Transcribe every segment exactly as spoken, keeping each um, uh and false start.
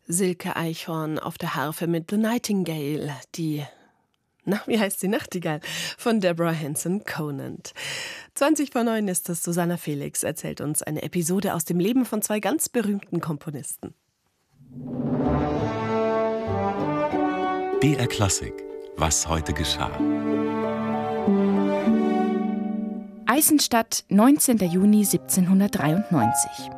Silke Eichhorn auf der Harfe mit The Nightingale, die, na, wie heißt die Nachtigall, von Deborah Hanson Conant. zwanzig vor neun ist es. Susanna Felix erzählt uns eine Episode aus dem Leben von zwei ganz berühmten Komponisten. B R Klassik. Was heute geschah. Eisenstadt, neunzehnter Juni siebzehnhundertdreiundneunzig.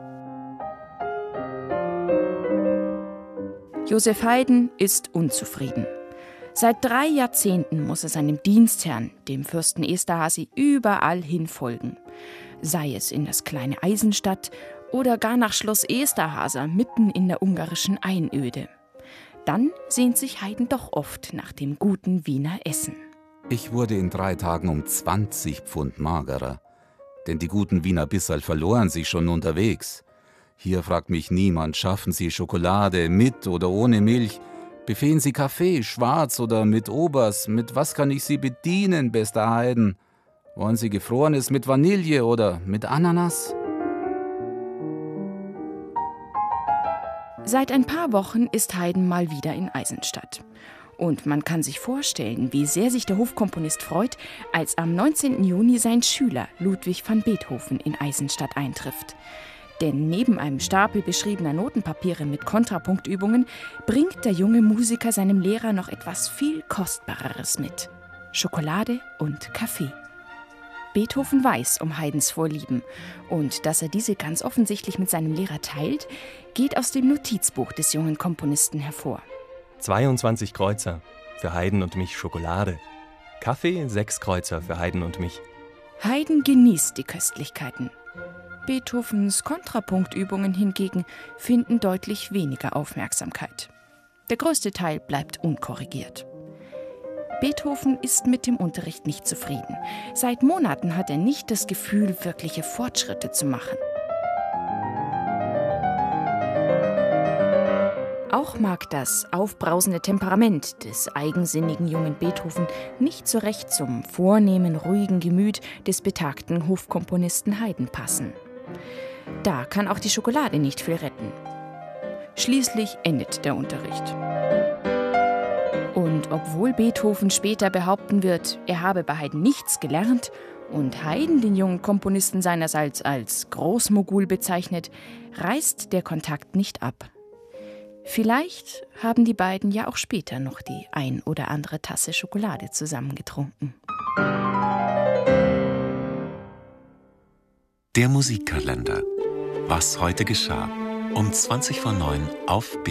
Joseph Haydn ist unzufrieden. Seit drei Jahrzehnten muss er seinem Dienstherrn, dem Fürsten Esterházy, überall hin folgen. Sei es in das kleine Eisenstadt oder gar nach Schloss Esterházy mitten in der ungarischen Einöde. Dann sehnt sich Haydn doch oft nach dem guten Wiener Essen. Ich wurde in drei Tagen um zwanzig Pfund magerer. Denn die guten Wiener Bisserl verloren sich schon unterwegs. Hier fragt mich niemand, schaffen Sie Schokolade mit oder ohne Milch? Befehlen Sie Kaffee, schwarz oder mit Obers? Mit was kann ich Sie bedienen, bester Haydn? Wollen Sie Gefrorenes mit Vanille oder mit Ananas? Seit ein paar Wochen ist Haydn mal wieder in Eisenstadt. Und man kann sich vorstellen, wie sehr sich der Hofkomponist freut, als am neunzehnten Juni sein Schüler Ludwig van Beethoven in Eisenstadt eintrifft. Denn neben einem Stapel beschriebener Notenpapiere mit Kontrapunktübungen bringt der junge Musiker seinem Lehrer noch etwas viel Kostbareres mit: Schokolade und Kaffee. Beethoven weiß um Haydns Vorlieben, und dass er diese ganz offensichtlich mit seinem Lehrer teilt, geht aus dem Notizbuch des jungen Komponisten hervor. zweiundzwanzig Kreuzer, für Haydn und mich Schokolade. Kaffee, sechs Kreuzer für Haydn und mich. Haydn genießt die Köstlichkeiten. Beethovens Kontrapunktübungen hingegen finden deutlich weniger Aufmerksamkeit. Der größte Teil bleibt unkorrigiert. Beethoven ist mit dem Unterricht nicht zufrieden. Seit Monaten hat er nicht das Gefühl, wirkliche Fortschritte zu machen. Auch mag das aufbrausende Temperament des eigensinnigen jungen Beethoven nicht so recht zum vornehmen, ruhigen Gemüt des betagten Hofkomponisten Haydn passen. Da kann auch die Schokolade nicht viel retten. Schließlich endet der Unterricht. Und obwohl Beethoven später behaupten wird, er habe bei Haydn nichts gelernt und Haydn den jungen Komponisten seinerseits als Großmogul bezeichnet, reißt der Kontakt nicht ab. Vielleicht haben die beiden ja auch später noch die ein oder andere Tasse Schokolade zusammengetrunken. Der Musikkalender. Was heute geschah. Um zwanzig vor neun auf